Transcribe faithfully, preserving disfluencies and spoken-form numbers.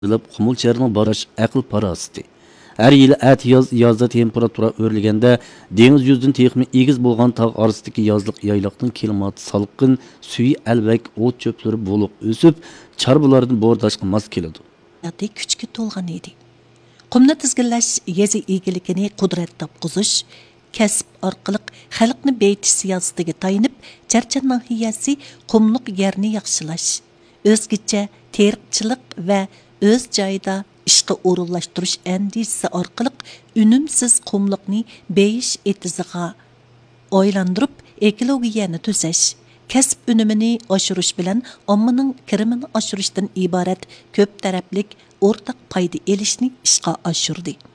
Qumul şəhərinin baraş aql parasiti. Her yıl ət yaz yazda temperatura örülgəndə deniz yüzünün texmi egiz bolğan tağ arasındakı yazlıq yaylaqның klimatı salqın, suyu əlbək, ot çöpləri boluq ösüp, çarbulardan bordaşqa mas keladi. Yatı küçükə tolğan idi. Qumni tizginlash yezi egiligini qudrat topquzish, kasb orqali xalqni beytish siyosatiga tayinib, Charchan nahiyasi qumluq yerni yaxshilash, o'zgacha teriqchilik va o'z joyida ishqa o'rinlashtirish andishasi orqali unumsiz qumluqni beyish etiziga oylandirib, ekologiyani tuzash, kasb unumini oshirish bilan ommaning kirimini oshirishdan iborat ko'p taraflik o'rtaq foyda elishni ishqa oshirdi.